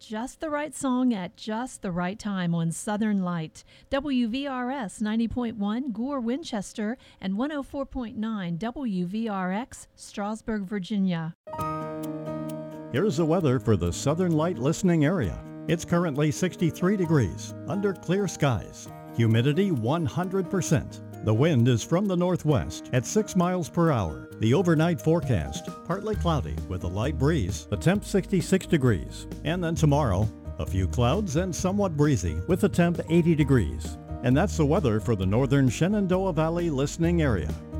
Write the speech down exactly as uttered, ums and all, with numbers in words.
just the right song at just the right time on Southern Light. W V R S ninety point one Gore, Winchester, and one oh four point nine W V R X, Strasburg, Virginia. Here's the weather for the Southern Light listening area. It's currently sixty-three degrees under clear skies. Humidity one hundred percent. The wind is from the northwest at six miles per hour. The overnight forecast, partly cloudy with a light breeze, a temp sixty-six degrees. And then tomorrow, a few clouds and somewhat breezy with a temp eighty degrees. And that's the weather for the northern Shenandoah Valley listening area.